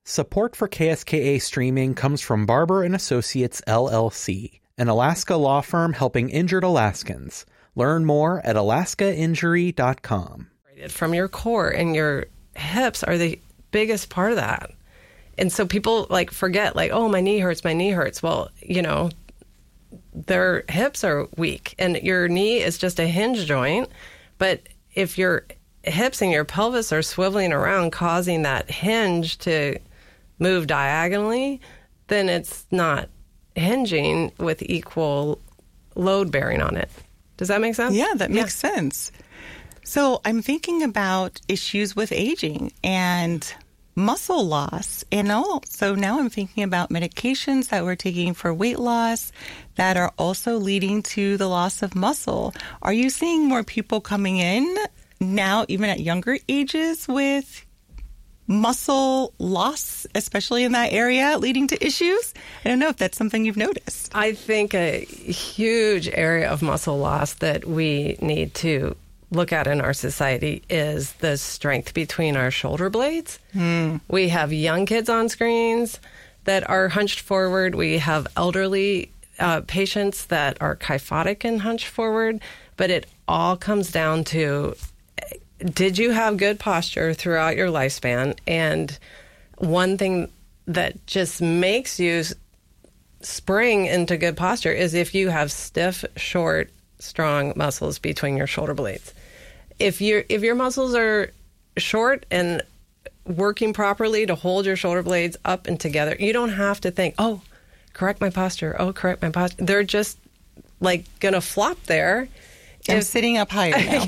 Support for KSKA streaming comes from Barber & Associates, LLC, an Alaska law firm helping injured Alaskans. Learn more at alaskainjury.com. From your core, and your hips are the biggest part of that. And so people forget, oh, my knee hurts. Well, their hips are weak, and your knee is just a hinge joint. But if your hips and your pelvis are swiveling around, causing that hinge to move diagonally, then it's not hinging with equal load bearing on it. Does that make sense? Yeah, that makes sense. So I'm thinking about issues with aging and muscle loss. And also now I'm thinking about medications that we're taking for weight loss that are also leading to the loss of muscle. Are you seeing more people coming in now, even at younger ages, with muscle loss, especially in that area, leading to issues? I don't know if that's something you've noticed. I think a huge area of muscle loss that we need to look at in our society is the strength between our shoulder blades. We have young kids on screens that are hunched forward. We have elderly patients that are kyphotic and hunched forward. But it all comes down to, did you have good posture throughout your lifespan? And one thing that just makes you spring into good posture is if you have stiff, short, strong muscles between your shoulder blades. If your muscles are short and working properly to hold your shoulder blades up and together, you don't have to think, oh, correct my posture. They're just gonna flop there. I'm sitting up higher now.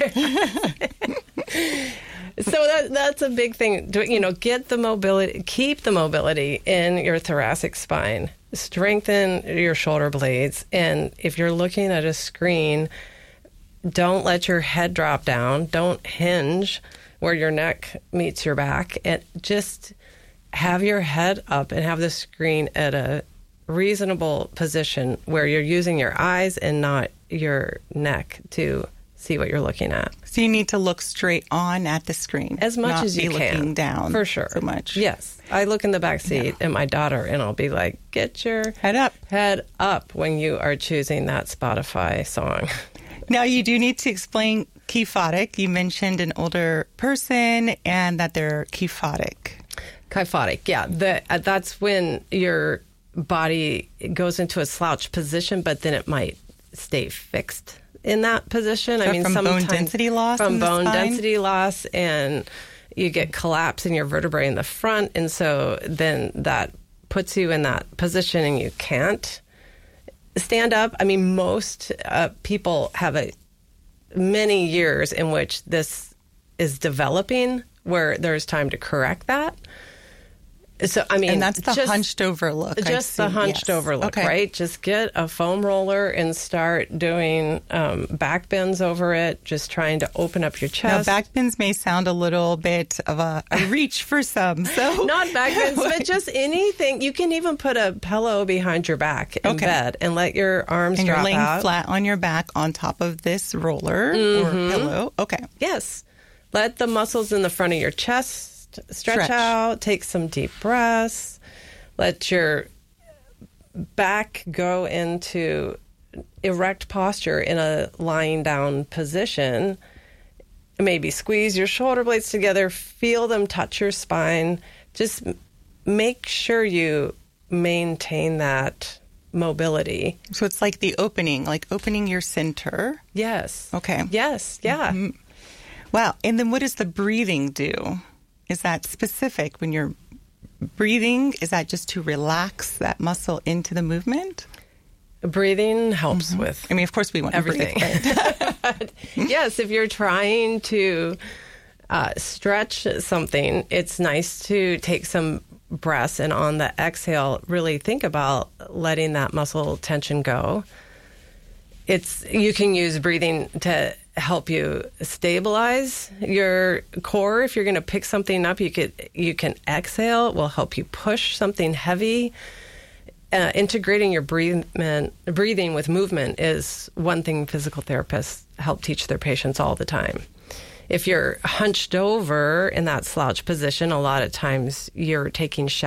So that's a big thing. Get the mobility, keep the mobility in your thoracic spine. Strengthen your shoulder blades. And if you're looking at a screen, don't let your head drop down. Don't hinge where your neck meets your back. And just have your head up and have the screen at a reasonable position where you're using your eyes and not your neck to see what you're looking at. So you need to look straight on at the screen. As much as you can. Not be looking down. For sure. So much. Yes. I look in the back seat at my daughter and I'll be like, get your head up when you are choosing that Spotify song. Now, you do need to explain kyphotic. You mentioned an older person and that they're kyphotic. Kyphotic, yeah. That's when your body goes into a slouch position, but then it might stay fixed in that position. So from bone density loss? From bone density loss, and you get collapse in your vertebrae in the front, and so then that puts you in that position and you can't stand up. I mean, most people have many years in which this is developing where there's time to correct that. So, I mean, and that's the hunched over look. Just the hunched over look, right? Just get a foam roller and start doing back bends over it, just trying to open up your chest. Now, back bends may sound a little bit of a reach for some. So not back bends, but just anything. You can even put a pillow behind your back in bed and let your arms drop out. And you're laying flat on your back on top of this roller or pillow. Okay. Yes. Let the muscles in the front of your chest stretch out, take some deep breaths, let your back go into erect posture in a lying down position. Maybe squeeze your shoulder blades together, feel them touch your spine. Just make sure you maintain that mobility. So it's like the opening, like opening your center. Yes. Okay. Yes, yeah. Mm-hmm. Wow. And then what does the breathing do? Is that specific when you're breathing? Is that just to relax that muscle into the movement? Breathing helps with I mean, of course we want everything. To breathe, yes, if you're trying to stretch something, it's nice to take some breaths and on the exhale, really think about letting that muscle tension go. You can use breathing to help you stabilize your core. If you're going to pick something up, you can exhale. It will help you push something heavy. Integrating your breathing with movement is one thing physical therapists help teach their patients all the time. If you're hunched over in that slouch position, a lot of times you're taking shallow